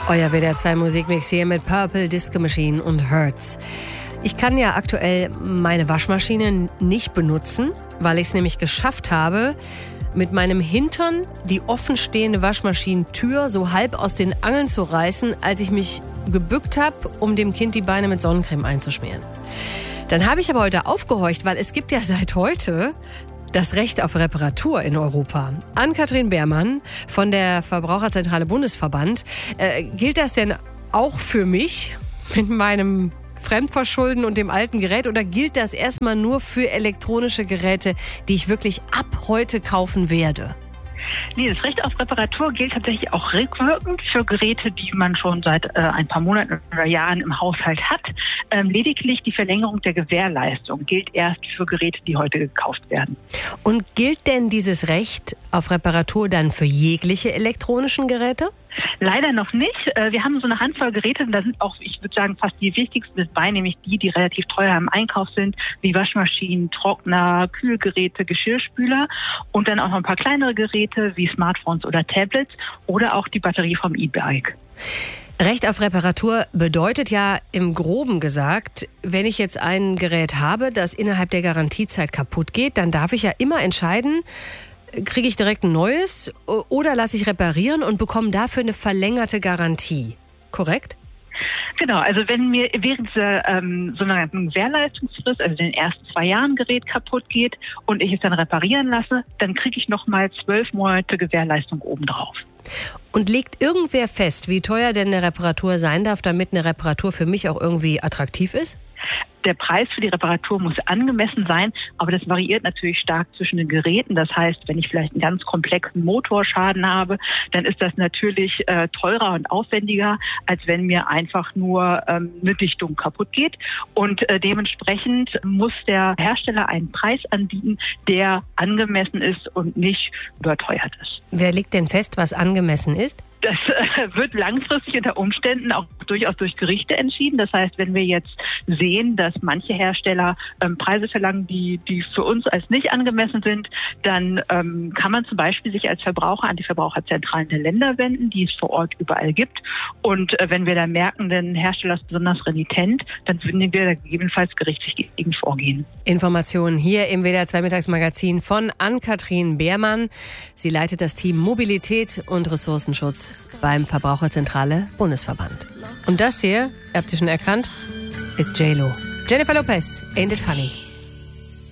Euer WDR 2 Musikmix hier mit Purple Disco Machine und Hurts. Ich kann ja aktuell meine Waschmaschine nicht benutzen, weil ich es nämlich geschafft habe, mit meinem Hintern die offenstehende Waschmaschinentür so halb aus den Angeln zu reißen, als ich mich gebückt habe, um dem Kind die Beine mit Sonnencreme einzuschmieren. Dann habe ich aber heute aufgehorcht, weil es gibt ja seit heute das Recht auf Reparatur in Europa. Ann-Kathrin Beermann von der Verbraucherzentrale Bundesverband. Gilt das denn auch für mich mit meinem Fremdverschulden und dem alten Gerät oder gilt das erstmal nur für elektronische Geräte, die ich wirklich ab heute kaufen werde? Nee, das Recht auf Reparatur gilt tatsächlich auch rückwirkend für Geräte, die man schon seit ein paar Monaten oder Jahren im Haushalt hat. Lediglich die Verlängerung der Gewährleistung gilt erst für Geräte, die heute gekauft werden. Und gilt denn dieses Recht auf Reparatur dann für jegliche elektronischen Geräte? Leider noch nicht. Wir haben so eine Handvoll Geräte, und da sind auch, ich würde sagen, fast die wichtigsten dabei, nämlich die relativ teuer im Einkauf sind, wie Waschmaschinen, Trockner, Kühlgeräte, Geschirrspüler und dann auch noch ein paar kleinere Geräte wie Smartphones oder Tablets oder auch die Batterie vom E-Bike. Recht auf Reparatur bedeutet ja im Groben gesagt, wenn ich jetzt ein Gerät habe, das innerhalb der Garantiezeit kaputt geht, dann darf ich ja immer entscheiden, kriege ich direkt ein neues oder lasse ich reparieren und bekomme dafür eine verlängerte Garantie. Korrekt? Genau, also wenn mir während dieser sogenannten Gewährleistungsfrist, also den ersten 2 Jahren Gerät kaputt geht und ich es dann reparieren lasse, dann kriege ich nochmal 12 Monate Gewährleistung obendrauf. Und legt irgendwer fest, wie teuer denn eine Reparatur sein darf, damit eine Reparatur für mich auch irgendwie attraktiv ist? Der Preis für die Reparatur muss angemessen sein, aber das variiert natürlich stark zwischen den Geräten. Das heißt, wenn ich vielleicht einen ganz komplexen Motorschaden habe, dann ist das natürlich teurer und aufwendiger, als wenn mir einfach nur eine Dichtung kaputt geht. Und dementsprechend muss der Hersteller einen Preis anbieten, der angemessen ist und nicht überteuert ist. Wer legt denn fest, was angemessen ist? Das wird langfristig unter Umständen auch durchaus durch Gerichte entschieden. Das heißt, wenn wir jetzt sehen, dass manche Hersteller Preise verlangen, die für uns als nicht angemessen sind, dann kann man zum Beispiel sich als Verbraucher an die Verbraucherzentralen der Länder wenden, die es vor Ort überall gibt. Und wenn wir dann merken, der Hersteller ist besonders renitent, dann würden wir da gegebenenfalls gerichtlich gegen vorgehen. Informationen hier im WDR 2 Mittagsmagazin von Ann-Kathrin Beermann. Sie leitet das Team Mobilität und Ressourcenschutz beim Verbraucherzentrale Bundesverband. Und das hier, ihr habt ihr schon erkannt, ist J-Lo. Jennifer Lopez, Ain't It Funny.